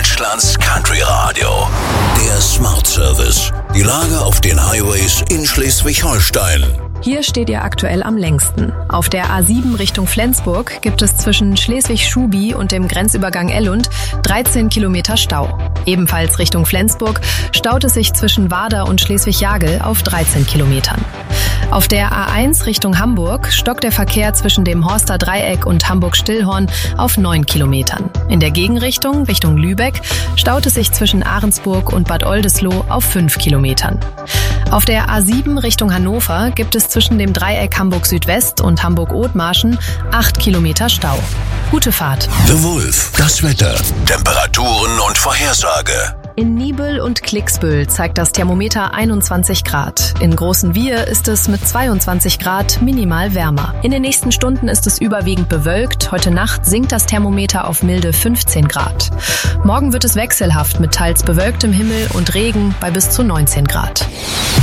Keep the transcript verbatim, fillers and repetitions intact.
Deutschlands Country Radio. Der Smart Service. Die Lage auf den Highways in Schleswig-Holstein. Hier steht ihr aktuell am längsten. Auf der A sieben Richtung Flensburg gibt es zwischen Schleswig-Schubi und dem Grenzübergang Ellund dreizehn Kilometer Stau. Ebenfalls Richtung Flensburg staut es sich zwischen Wader und Schleswig-Jagel auf dreizehn Kilometern. Auf der A eins Richtung Hamburg stockt der Verkehr zwischen dem Horster Dreieck und Hamburg-Stillhorn auf neun Kilometern. In der Gegenrichtung, Richtung Lübeck, staut es sich zwischen Ahrensburg und Bad Oldesloe auf fünf Kilometern. Auf der A sieben Richtung Hannover gibt es zwischen dem Dreieck Hamburg Südwest und Hamburg-Othmarschen acht Kilometer Stau. Gute Fahrt. The Wolf, das Wetter, Temperaturen und Vorhersage. In Niebüll und Klicksbüll zeigt das Thermometer einundzwanzig Grad. In Großenwihr ist es mit zweiundzwanzig Grad minimal wärmer. In den nächsten Stunden ist es überwiegend bewölkt. Heute Nacht sinkt das Thermometer auf milde fünfzehn Grad. Morgen wird es wechselhaft mit teils bewölktem Himmel und Regen bei bis zu neunzehn Grad.